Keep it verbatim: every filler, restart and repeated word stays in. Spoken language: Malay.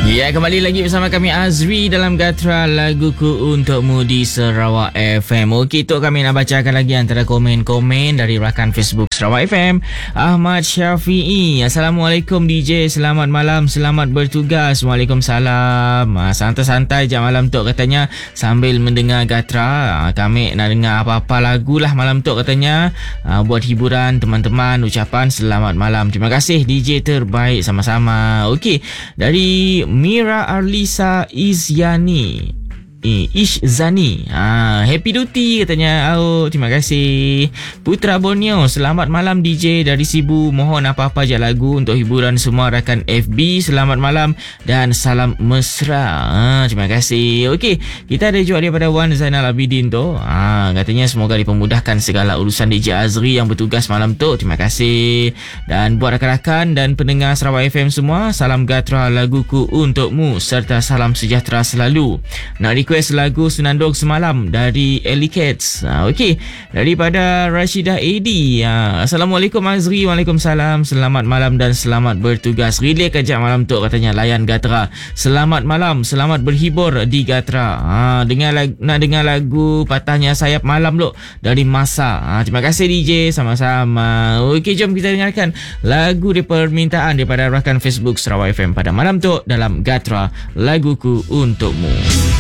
Ya, kembali lagi bersama kami Azri dalam Gatra Laguku Untukmu di Sarawak F M. Okey, tu kami nak bacakan lagi antara komen-komen dari rakan Facebook Sarawak F M. Ahmad Syafi'i, Assalamualaikum D J, selamat malam, selamat bertugas. Waalaikumsalam. Ha, santai-santai je malam tu katanya sambil mendengar Gatra. Ha, kami nak dengar apa-apa lagu lah malam tu katanya. Ha, buat hiburan teman-teman, ucapan selamat malam. Terima kasih D J terbaik, sama-sama. Okey, dari Mira Arlisa Izyani Eh, Ish Zani, ha, happy duty katanya. Oh, terima kasih. Putra Borneo, selamat malam D J dari Sibu. Mohon apa-apa je lagu untuk hiburan semua rakan F B. Selamat malam dan salam mesra. Ha, terima kasih. Okey, kita ada juga daripada Wan Zainal Abidin tu. Ha, katanya semoga dipermudahkan segala urusan D J Azri yang bertugas malam tu. Terima kasih. Dan buat rakan-rakan dan pendengar Sarawak F M semua, salam Gatra Laguku Untukmu serta salam sejahtera selalu. Nak request lagu Senandung Semalam dari Ellie Cats. Ha, Okey, daripada Rashidah A D. Ha, Assalamualaikum Azri. Waalaikumsalam. Selamat malam dan selamat bertugas. Relay kejap malam tu katanya, layan Gatra. Selamat malam, selamat berhibur di Gatra. Ha, dengar lagu, nak dengar lagu Patahnya Sayap Malam lo dari Masa. Ha, terima kasih D J, sama-sama. Okey, jom kita dengarkan lagu di permintaan daripada rakan Facebook Sarawak F M pada malam tu dalam Gatra Laguku Untukmu.